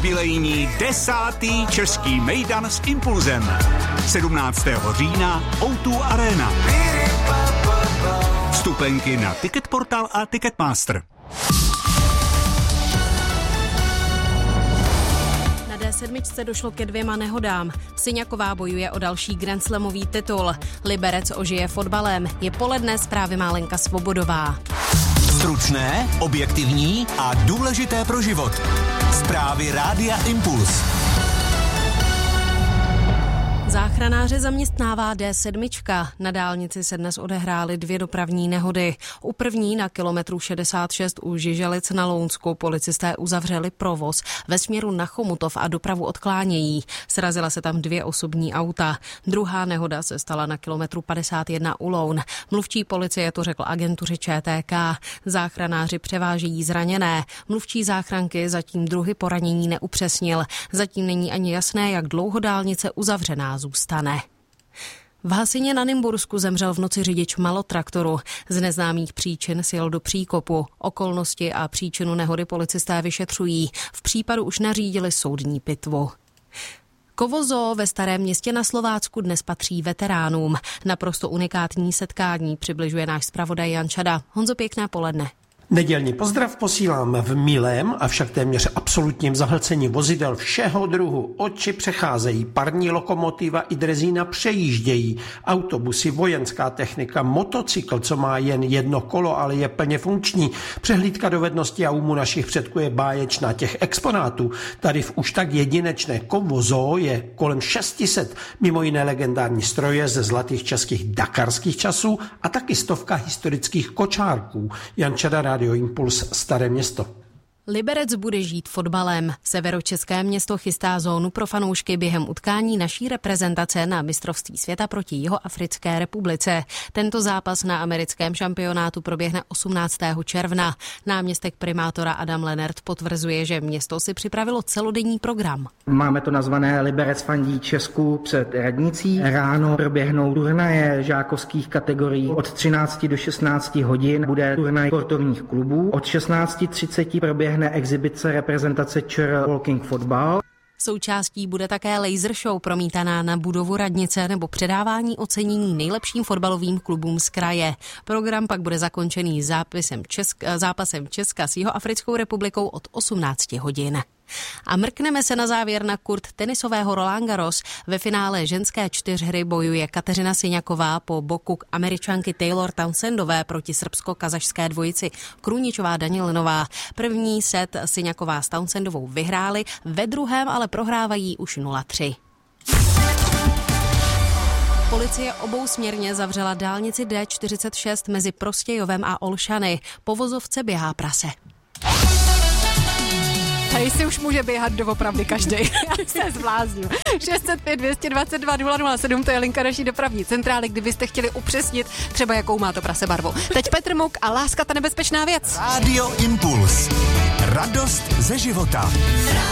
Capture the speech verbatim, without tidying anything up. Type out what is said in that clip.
Jubilejní desátý český mejdan s Impulzem. sedmnáctého října ó dva Arena. Vstupenky na Ticketportal a Ticketmaster. Na dé sedm došlo ke dvěma nehodám. Syňaková bojuje o další grandslamový titul. Liberec ožije fotbalem. Je poledne, zprávy má Lenka Svobodová. Stručné, objektivní a důležité pro život. Zprávy Rádia Impuls. Záchranáře zaměstnává dé sedm. Na dálnici se dnes odehrály dvě dopravní nehody. U první na kilometru šedesát šest u Žiželic na Lounsku policisté uzavřeli provoz ve směru na Chomutov a dopravu odklánějí. Srazila se tam dvě osobní auta. Druhá nehoda se stala na kilometru padesát jedna u Loun. Mluvčí policie to řekl agentuře ČTK. Záchranáři převážejí zraněné. Mluvčí záchranky zatím druhy poranění neupřesnil. Zatím není ani jasné, jak dlouho dálnice uzavřená zůstane. V Hasině na Nymbursku zemřel v noci řidič malotraktoru. Z neznámých příčin sjel do příkopu. Okolnosti a příčinu nehody policisté vyšetřují. V případu už nařídili soudní pitvu. Kovo ve Starém Městě na Slovácku dnes patří veteránům. Naprosto unikátní setkání přibližuje náš zpravodaj Jan Čada. Honzo, pěkné poledne. Nedělní pozdrav posílám v milém, avšak téměř absolutním zahlcení vozidel všeho druhu. Oči přecházejí, parní lokomotiva i drezína přejíždějí, autobusy, vojenská technika, motocykl, co má jen jedno kolo, ale je plně funkční. Přehlídka dovedností a umu našich předků je báječná. Těch exponátů tady v už tak jedinečné Kovo je kolem šest set, mimo jiné legendární stroje ze zlatých českých dakarských časů a taky stovka historických kočárků. Jan Čada, Rádio Impuls, Staré Město. Liberec bude žít fotbalem. Severočeské město chystá zónu pro fanoušky během utkání naší reprezentace na mistrovství světa proti Jihoafrické republice. Tento zápas na americkém šampionátu proběhne osmnáctého června. Náměstek primátora Adam Lenert potvrzuje, že město si připravilo celodenní program. Máme to nazvané Liberec fandí Česku před radnicí. Ráno proběhnou turnaje žákovských kategorií. Od třinácti do šestnácti hodin bude turnaj sportovních klubů. Od šestnácti třiceti proběhne exibice reprezentace ČR Walking Football. Součástí bude také laser show promítaná na budovu radnice nebo předávání ocenění nejlepším fotbalovým klubům z kraje. Program pak bude zakončený zápisem Česk, zápasem Česka s Jihoafrickou republikou od osmnácti hodin. A mrkneme se na závěr na kurt tenisového Roland Garros. Ve finále ženské čtyřhry bojuje Kateřina Syňaková po boku Američanky Taylor Townsendové proti srbsko-kazašské dvojici Kruničová Danielinová. První set Syňaková s Townsendovou vyhráli, ve druhém ale prohrávají už nula tři. Policie obousměrně zavřela dálnici dé čtyřicet šest mezi Prostějovem a Olšany. Po vozovce běhá prase. Tady si už může běhat doopravdy každý. Já se zblázním. šest set pět dvě dvacet dva nula nula sedm, to je linka naší dopravní centrály, kdybyste chtěli upřesnit třeba jakou má to prase barvu. Teď Petr Muk a Láska, ta nebezpečná věc. Rádio Impuls. Radost ze života.